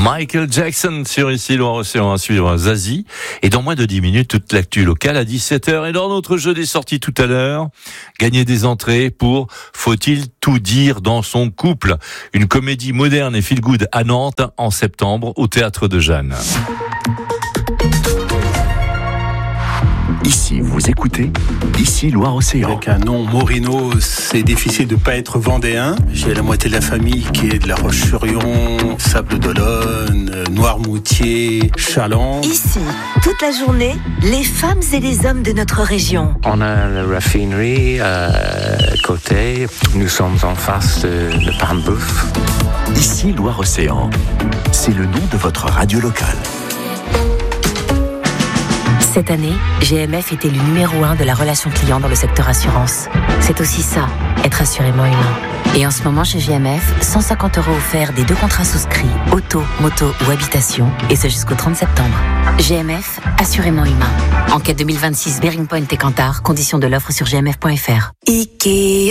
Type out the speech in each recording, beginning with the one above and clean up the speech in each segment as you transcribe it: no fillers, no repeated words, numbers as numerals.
Michael Jackson sur ici Loire-Océan, à suivre Zazie. Et dans moins de 10 minutes, toute l'actu locale à 17h. Et dans notre jeu des sorties tout à l'heure, gagner des entrées pour Faut-il tout dire dans son couple? Une comédie moderne et feel good à Nantes en septembre au Théâtre de Jeanne. Ici, vous écoutez, ici Loire-Océan. Avec un nom Morino, c'est difficile de pas être vendéen. J'ai la moitié de la famille qui est de La Roche-sur-Yon, Sables-d'Olonne, Noirmoutier, Châlons. Ici, toute la journée, les femmes et les hommes de notre région. On a la raffinerie à côté. Nous sommes en face de Pain-Boeuf. Ici Loire-Océan. C'est le nom de votre radio locale. Cette année, GMF était le numéro 1 de la relation client dans le secteur assurance. C'est aussi ça, être assurément humain. Et en ce moment, chez GMF, 150 € offerts des 2 contrats souscrits, auto, moto ou habitation, et ce jusqu'au 30 septembre. GMF, assurément humain. Enquête 2026, Bearing Point et Kantar, conditions de l'offre sur gmf.fr. Ikea.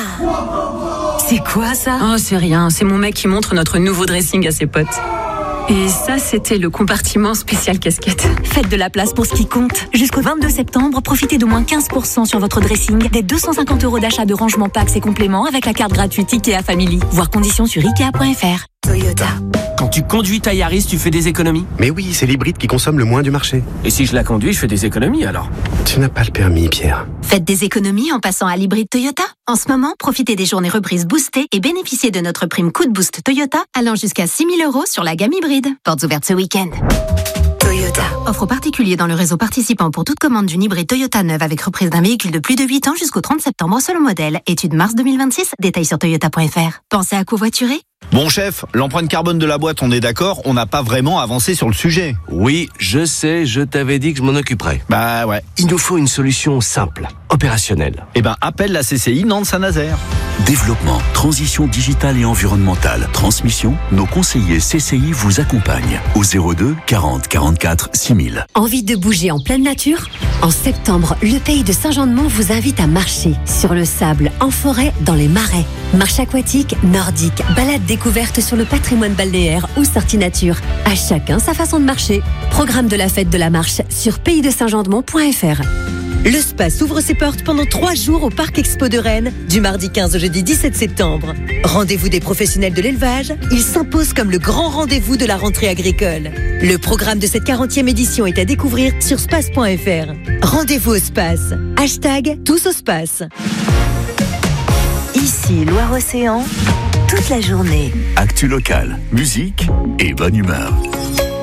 C'est quoi ça? Oh, c'est rien, c'est mon mec qui montre notre nouveau dressing à ses potes. Et ça, c'était le compartiment spécial casquette. Faites de la place pour ce qui compte. Jusqu'au 22 septembre, profitez d'au moins 15% sur votre dressing, des 250 € d'achat de rangement packs et compléments avec la carte gratuite Ikea Family. Voir conditions sur Ikea.fr. Toyota. Quand tu conduis ta Yaris, tu fais des économies? Mais oui, c'est l'hybride qui consomme le moins du marché. Et si je la conduis, je fais des économies alors? Tu n'as pas le permis, Pierre. Faites des économies en passant à l'hybride Toyota. En ce moment, profitez des journées reprises boostées et bénéficiez de notre prime coup de boost Toyota allant jusqu'à 6 000 € sur la gamme hybride. Portes ouvertes ce week-end. Toyota. Offre aux particuliers dans le réseau participant pour toute commande d'une hybride Toyota neuve avec reprise d'un véhicule de plus de 8 ans jusqu'au 30 septembre selon modèle. Étude mars 2026. Détails sur toyota.fr. Pensez à covoiturer? Bon chef, l'empreinte carbone de la boîte, on est d'accord, on n'a pas vraiment avancé sur le sujet. Oui, je sais, je t'avais dit que je m'en occuperais. Bah ouais. Il nous faut une solution simple, opérationnelle. Eh ben, appelle la CCI Nantes-Saint-Nazaire. Développement, transition digitale et environnementale, transmission, nos conseillers CCI vous accompagnent au 02 40 44 6000. Envie de bouger en pleine nature? En septembre, le pays de Saint-Jean-de-Mont vous invite à marcher sur le sable, en forêt, dans les marais. Marche aquatique, nordique, balade découverte sur le patrimoine balnéaire ou sortie nature. À chacun sa façon de marcher. Programme de la fête de la marche sur paysdesaintjeandemont.fr. Le spa s'ouvre ses portes pendant 3 jours au Parc Expo de Rennes, du mardi 15 au jeudi 17 septembre. Rendez-vous des professionnels de l'élevage, il s'impose comme le grand rendez-vous de la rentrée agricole. Le programme de cette 40e édition est à découvrir sur space.fr. Rendez-vous au Space. Hashtag tous au Space. Ici, Loire-Océan, toute la journée. Actu locale, musique et bonne humeur.